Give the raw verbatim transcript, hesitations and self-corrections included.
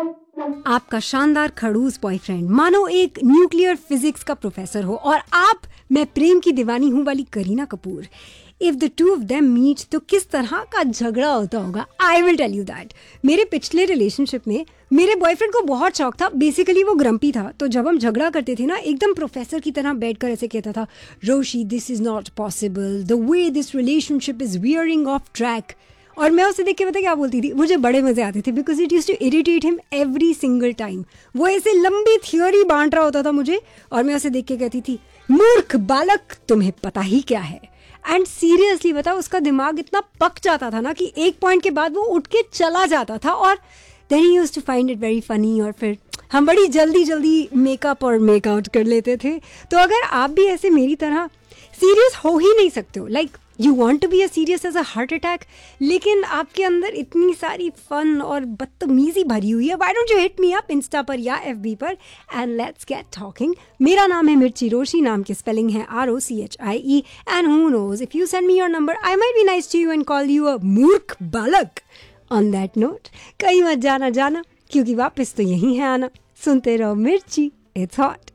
आपका शानदार खड़ूस बॉयफ्रेंड मानो एक न्यूक्लियर फिजिक्स का प्रोफेसर हो और आप मैं प्रेम की दीवानी हूँ वाली Kareena Kapoor. If the two of them meet तो किस तरह का झगड़ा होता होगा, I will tell you that. मेरे पिछले रिलेशनशिप में मेरे बॉयफ्रेंड को बहुत शौक था, बेसिकली वो ग्रम्पी था, तो जब हम झगड़ा करते थे ना एकदम प्रोफेसर की तरह बैठकर ऐसे कहता था, रोशी this is not possible, the way this relationship is wearing of track. और मैं उसे देख के पता क्या बोलती थी, मुझे बड़े मजे आते थे because it use to irritate him every single time. वो ऐसे लंबी थियोरी बांट रहा होता था मुझे और मैं उसे देख के कहती थी, मूर्ख बालक तुम्हें पता ही क्या है। एंड सीरियसली बता, उसका दिमाग इतना पक जाता था ना कि एक पॉइंट के बाद वो उठ के चला जाता था और then he used to find it very funny और फिर हम बड़ी जल्दी जल्दी मेकअप और मेकआउट कर लेते थे। तो अगर आप भी ऐसे मेरी तरह सीरियस हो ही नहीं सकते हो, like you want to be a serious as a heart attack, लेकिन आपके अंदर इतनी सारी फन और बदतमीजी भरी हुई है, why don't you hit me up Insta पर या एफबी पर एंड लेट्स गेट टॉकिंग। मेरा नाम है मिर्ची रोशी, नाम की स्पेलिंग है R O C H I E, and who knows if you send me your number I might be nice to you and call you अ मूर्ख बालक। ऑन दैट नोट कहीं मत जाना जाना, क्योंकि वापस तो यही है आना। सुनते रहो मिर्ची, इट्स हॉट।